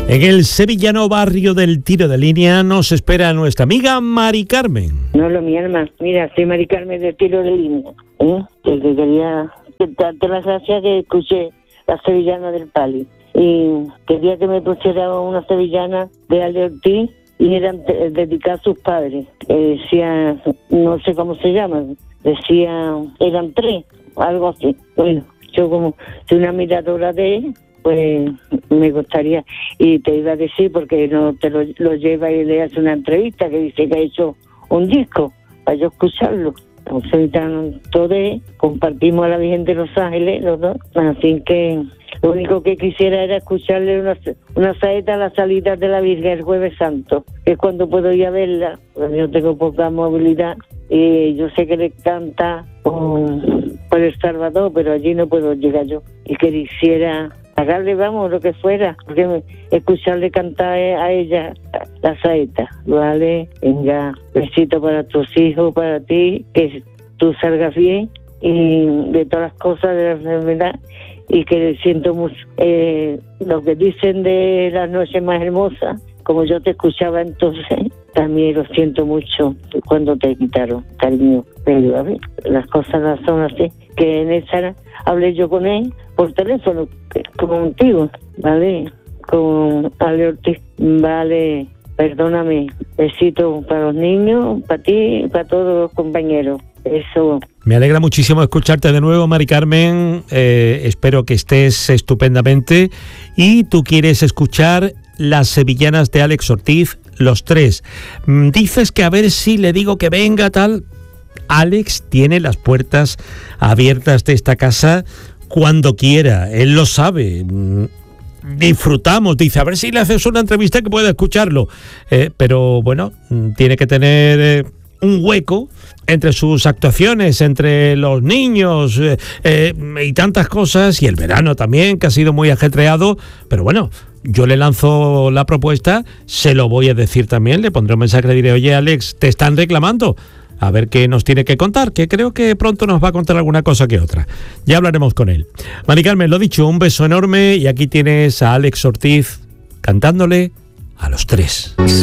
En el sevillano barrio del Tiro de Línea nos espera nuestra amiga Mari Carmen. No, mi alma. Mira, soy Mari Carmen del Tiro de Línea. Que quería darte las gracias que escuché la sevillana del Pali. Y quería que me pusiera una sevillana de Ale Ortiz y eran dedicadas a sus padres. Decía, no sé cómo se llaman, decía, eran 3, algo así. Bueno, yo como soy una admiradora de él, pues me gustaría, y te iba a decir, porque no te lo lleva y le hace una entrevista que dice que ha hecho un disco para yo escucharlo. Soy tanto de, compartimos a la Virgen de los Ángeles los dos, así que lo único que quisiera era escucharle una saeta a la salida de la Virgen el Jueves Santo, que es cuando puedo ir a verla, porque yo tengo poca movilidad y yo sé que le canta por El Salvador, pero allí no puedo llegar yo, y que quisiera pagarle, vamos, lo que fuera, porque escucharle cantar a ella la saeta, ¿vale? Venga, besito para tus hijos, para ti, que tú salgas bien y de todas las cosas de la enfermedad, y que siento mucho lo que dicen de las noches más hermosas, como yo te escuchaba entonces, también lo siento mucho cuando te quitaron, cariño, pero a ver, las cosas no son así, que en esa hablé yo con él por teléfono, contigo, ¿vale? Con Ale Ortiz, vale, perdóname, besito para los niños, para ti, para todos los compañeros, eso. Me alegra muchísimo escucharte de nuevo, Mari Carmen, espero que estés estupendamente, y tú quieres escuchar las sevillanas de Alex Ortiz, Los 3. Dices que a ver si le digo que venga, tal. Alex tiene las puertas abiertas de esta casa cuando quiera, él lo sabe. Disfrutamos, dice, a ver si le haces una entrevista que pueda escucharlo, pero bueno, tiene que tener un hueco entre sus actuaciones, entre los niños y tantas cosas, y el verano también, que ha sido muy ajetreado, pero bueno, yo le lanzo la propuesta, se lo voy a decir también, le pondré un mensaje, le diré, oye Alex, te están reclamando, a ver qué nos tiene que contar, que creo que pronto nos va a contar alguna cosa que otra. Ya hablaremos con él. Mari Carmen, lo dicho, un beso enorme, y aquí tienes a Alex Ortiz cantándole a Los 3.